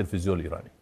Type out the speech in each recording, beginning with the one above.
التلفزيون الإيراني.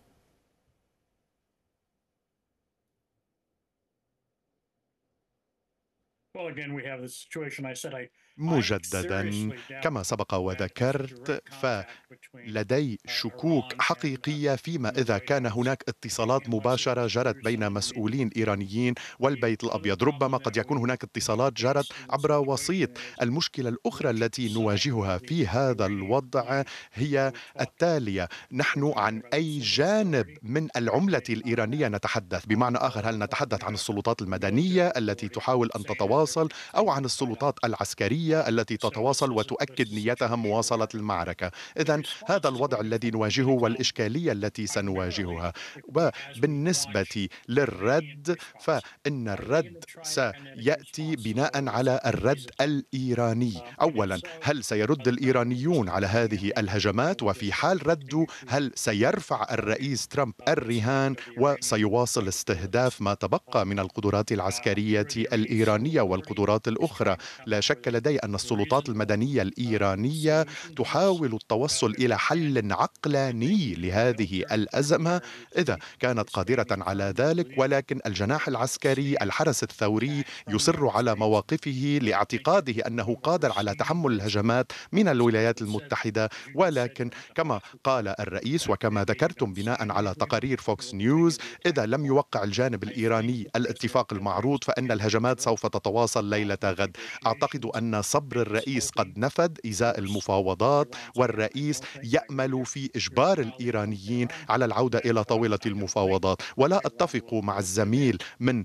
مجددا كما سبق وذكرت، فلدي شكوك حقيقية فيما إذا كان هناك اتصالات مباشرة جرت بين مسؤولين إيرانيين والبيت الأبيض. ربما قد يكون هناك اتصالات جرت عبر وسيط. المشكلة الأخرى التي نواجهها في هذا الوضع هي التالية: نحن عن أي جانب من العملة الإيرانية نتحدث؟ بمعنى آخر، هل نتحدث عن السلطات المدنية التي تحاول أن تتواصل، أو عن السلطات العسكرية التي تتواصل وتؤكد نيتها مواصلة المعركة؟ إذن هذا الوضع الذي نواجهه والإشكالية التي سنواجهها. وبالنسبة للرد، فإن الرد سيأتي بناء على الرد الإيراني. أولا، هل سيرد الإيرانيون على هذه الهجمات؟ وفي حال ردوا، هل سيرفع الرئيس ترامب الرهان وسيواصل استهداف ما تبقى من القدرات العسكرية الإيرانية والقدرات الأخرى؟ لا شك لدي أن السلطات المدنية الإيرانية تحاول التوصل إلى حل عقلاني لهذه الأزمة إذا كانت قادرة على ذلك، ولكن الجناح العسكري، الحرس الثوري، يصر على مواقفه لاعتقاده أنه قادر على تحمل الهجمات من الولايات المتحدة. ولكن كما قال الرئيس وكما ذكرتم بناء على تقارير فوكس نيوز، إذا لم يوقع الجانب الإيراني الاتفاق المعروض فإن الهجمات سوف تتواصل ليلة غد. أعتقد أن صبر الرئيس قد نفد إزاء المفاوضات، والرئيس يأمل في إجبار الإيرانيين على العودة إلى طاولة المفاوضات. ولا أتفق مع الزميل من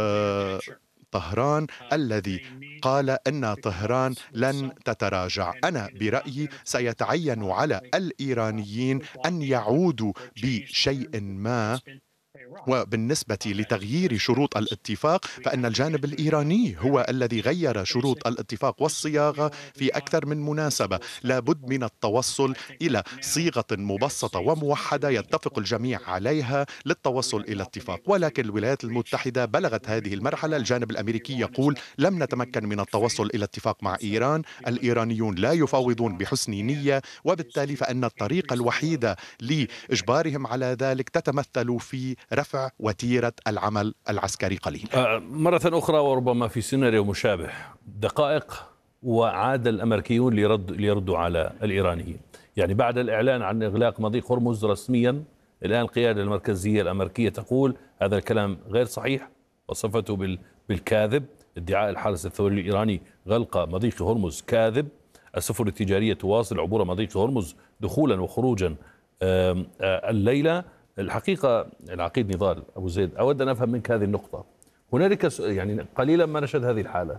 طهران الذي قال أن طهران لن تتراجع. أنا برأيي سيتعين على الإيرانيين أن يعودوا بشيء ما. وبالنسبة لتغيير شروط الاتفاق، فإن الجانب الإيراني هو الذي غير شروط الاتفاق والصياغة في أكثر من مناسبة. لابد من التوصل إلى صيغة مبسطة وموحدة يتفق الجميع عليها للتوصل إلى اتفاق. ولكن الولايات المتحدة بلغت هذه المرحلة. الجانب الأمريكي يقول لم نتمكن من التوصل إلى اتفاق مع إيران. الإيرانيون لا يفاوضون بحسن نية، وبالتالي فإن الطريقة الوحيدة لإجبارهم على ذلك تتمثل في رفع وتيرة العمل العسكري قليلا. مرة أخرى، وربما في سيناريو مشابه، دقائق وعاد الأمريكيون ليردوا على الإيرانيين. يعني بعد الإعلان عن إغلاق مضيق هرمز رسميا، الآن القيادة المركزية الأمريكية تقول هذا الكلام غير صحيح وصفته بالكاذب. ادعاء الحرس الثوري الإيراني غلق مضيق هرمز كاذب. السفن التجارية تواصل عبور مضيق هرمز دخولا وخروجا الليلة. الحقيقة العقيد نضال أبو زيد، أود أن أفهم منك هذه النقطة. هنالك يعني قليلا ما نشهد هذه الحالة،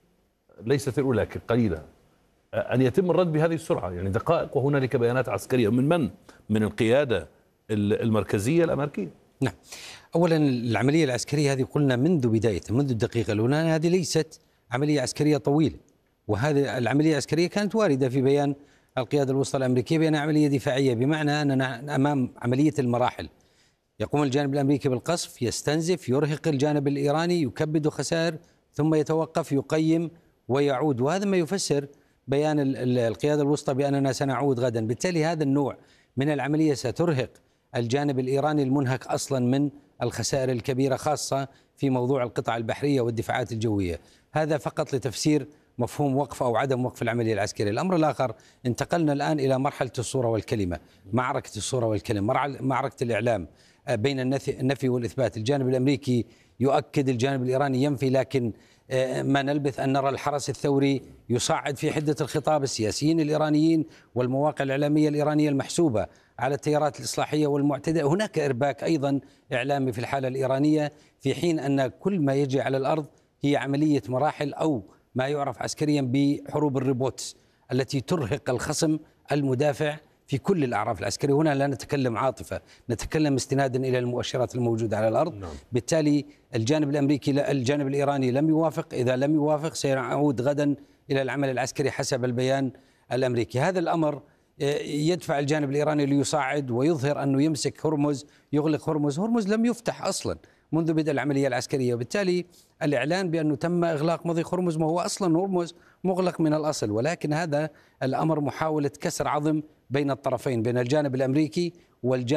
ليست الأولى لكن قليلا، أن يتم الرد بهذه السرعة. يعني دقائق وهنالك بيانات عسكرية من القيادة المركزية الأمريكية. نعم، أولا العملية العسكرية هذه قلنا منذ بدايتها، منذ الدقيقة الأولى، هذه ليست عملية عسكرية طويلة، وهذه العملية العسكرية كانت واردة في بيان القيادة الوسطى الأمريكية بأنها عملية دفاعية، بمعنى أننا أمام عملية المراحل. يقوم الجانب الأمريكي بالقصف، يستنزف، يرهق الجانب الإيراني، يكبد خسائر، ثم يتوقف، يقيم ويعود. وهذا ما يفسر بيان القيادة الوسطى بأننا سنعود غدا. بالتالي هذا النوع من العملية سترهق الجانب الإيراني المنهك أصلا من الخسائر الكبيرة، خاصة في موضوع القطع البحرية والدفاعات الجوية. هذا فقط لتفسير مفهوم وقف أو عدم وقف العملية العسكرية. الأمر الآخر، انتقلنا الآن إلى مرحلة الصورة والكلمة، معركة الصورة والكلمة، معركة الإعلام بين النفي والإثبات. الجانب الأمريكي يؤكد، الجانب الإيراني ينفي، لكن ما نلبث أن نرى الحرس الثوري يصعد في حدة الخطاب السياسيين الإيرانيين والمواقع الإعلامية الإيرانية المحسوبة على التيارات الإصلاحية والمعتدلة. هناك إرباك أيضا إعلامي في الحالة الإيرانية، في حين أن كل ما يجري على الأرض هي عملية مراحل، أو ما يعرف عسكريا بحروب الريبوتس، التي ترهق الخصم المدافع في كل الأعراف العسكرية. هنا لا نتكلم عاطفة، نتكلم استنادا إلى المؤشرات الموجودة على الأرض. نعم. بالتالي الجانب الأمريكي، الجانب الإيراني لم يوافق. إذا لم يوافق سيعود غدا إلى العمل العسكري حسب البيان الأمريكي. هذا الأمر يدفع الجانب الإيراني ليصعد ويظهر أنه يمسك هرمز، يغلق هرمز. هرمز لم يفتح أصلا منذ بدء العملية العسكرية، وبالتالي الإعلان بأنه تم إغلاق مضيق هرمز، ما هو أصلا هرمز مغلق من الأصل. ولكن هذا الأمر محاولة كسر عظم بين الطرفين، بين الجانب الأمريكي والجانب